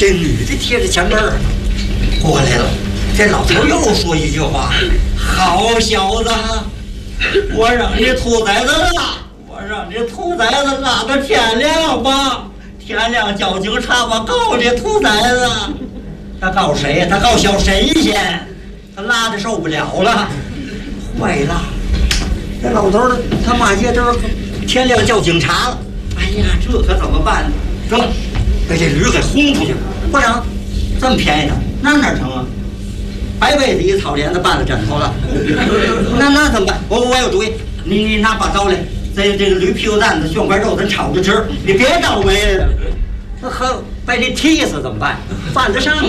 这女的贴着前边过来了，这老头又说一句话：“好小子，我让你兔崽子拉，我让你兔崽子拉到天亮吧，天亮叫警察，我告这兔崽子。”他告谁呀？他告小神仙，他拉的受不了了，坏了！这老头儿他骂街这儿天亮叫警察了，哎呀，这可怎么办呢？成，把这驴给轰出去了。不成，这么便宜的，那哪成啊？白被子一草帘子拌了枕头了，那怎么办？我有主意，你拿把刀来，在这个驴屁股蛋子、炫块肉咱炒着吃，你别倒霉了。那和把你踢死怎么办？犯得上。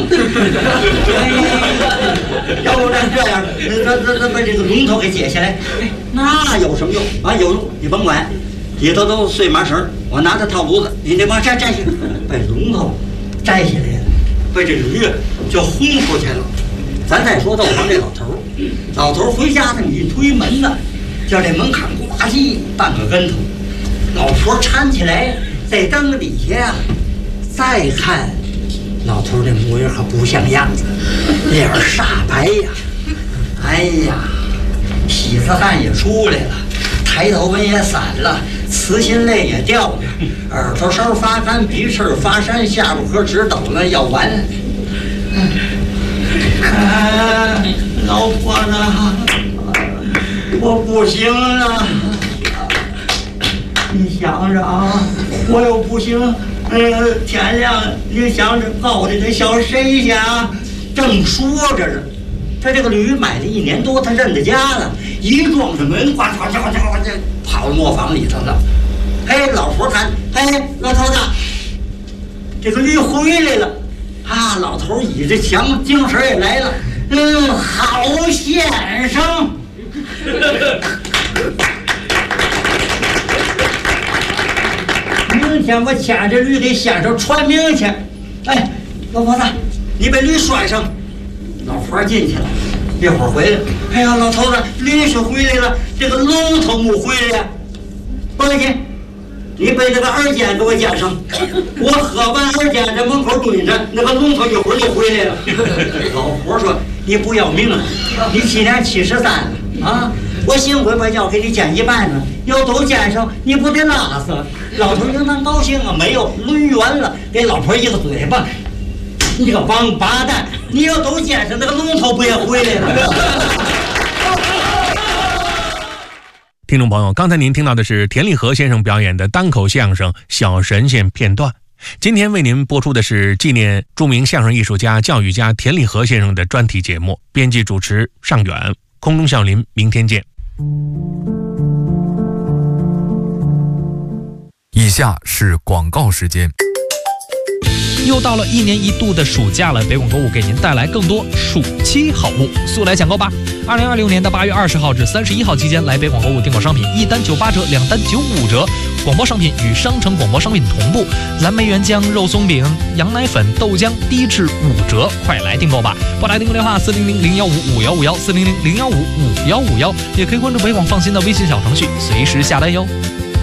要不然这样，咱把这个龙头给解下来，那有什么用啊？有用，你甭管，里头都碎麻绳，我拿着套炉子，你得往摘下，把龙头摘下来了，被这驴就轰出去了。咱再说豆房这老头回家呢，你一推门呢，叫这门槛呱唧半个跟头，老婆搀起来，在灯底下呀。再看，老头这模样可不像样子，脸煞白呀！哎呀，喜子汗也出来了，抬头纹也散了，慈心泪也掉了，耳朵梢发干，鼻翅发山，下巴颏直抖了，要完。老婆子，我不行了，你想着啊，我又不行。天亮，你想着告的这小神仙啊，正说着呢，他这个驴买了1年多，他认得家了，一撞上门，呱呱呱呱呱，跑到磨坊里头了。哎，老婆谈，哎，老头子，这个驴回来了啊！老头倚着墙，精神也来了。好先生。明天我牵着驴给先生传名去。哎，老婆子，你把驴拴上。老婆进去了，一会儿回来。哎呀，老头子，驴是回来了，这个龙头没回来呀。不要紧，你把这个耳尖给我剪上。我喝完耳尖在门口蹲着，那个龙头一会儿就回来了。老婆说：“你不要命了？你今年73了啊！我幸亏把药给你煎一半呢，要都煎上，你不得拉死？”老头应当高兴啊，没有抡圆了，给老婆一个嘴巴。你个王八蛋！你要都煎上，那个龙头不也回来了？ 听众朋友，刚才您听到的是田立和先生表演的单口相声《小神仙》片段。今天为您播出的是纪念著名相声艺术家、教育家田立和先生的专题节目。编辑主持尚远，空中笑林，明天见。 以下是广告时间。 又到了1年1度的暑假了，北广购物给您带来更多暑期好物，速来抢购吧！2026年的8月20号至31号期间，来北广购物订购商品，1单98折，2单95折。广播商品与商城广播商品同步，蓝莓原浆、肉松饼、羊奶粉、豆浆低至5折，快来订购吧！拨打订购电话400-015-5151 400-015-5151，也可以关注北广放心的微信小程序，随时下单哟。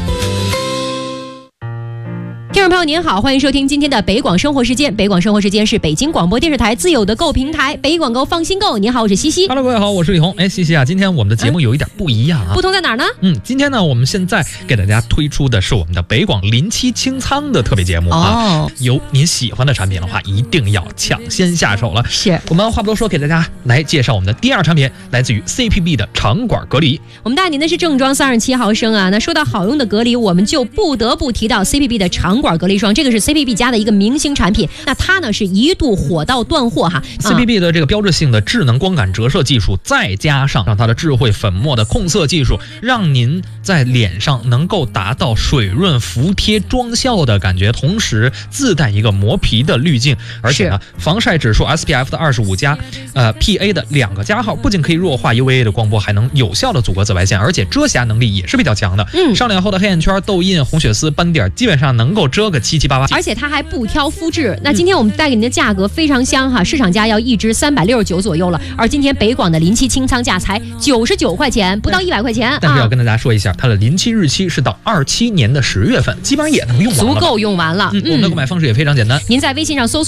听众朋友您好，欢迎收听今天的北广生活时间。北广生活时间是北京广播电视台自有的购平台，北广购放心购。您好，我是西西。 Hello， 各位好，我是李红。西西啊，今天我们的节目有一点不一样啊。 不同在哪儿呢？ 今天呢，我们现在给大家推出的是我们的北广临期清仓的特别节目啊。有您喜欢的产品的话，一定要抢先下手了。 是我们话不多说，给大家来介绍我们的第2产品，来自于 CPB 的长管隔离。 我们带您的是正装37毫升啊。那说到好用的隔离，我们就不得不提到 CPB 的长管隔离霜，这个是 CPB 家的一个明星产品，那它呢是一度火到断货哈。 CPB 的这个标志性的智能光感折射技术，再加上它的智慧粉末的控色技术，让您在脸上能够达到水润服帖妆效的感觉，同时自带一个磨皮的滤镜，而且呢防晒指数 SPF 的25+PA 的2个加号，不仅可以弱化 UVA 的光波，还能有效的阻隔紫外线，而且遮瑕能力也是比较强的。上脸后的黑眼圈、痘印、红血丝、斑点基本上能够遮个7、7、8、8。 而且它还不挑肤质。那今天我们带给您的价格非常香哈，市场价要1支369左右了，而今天北广的临期清仓价才99块钱，不到100块钱。 但是要跟大家说一下，它的临期日期是到27年的10月份，基本上也能用完了， 足够用完了。 我们的购买方式也非常简单， 您在微信上搜索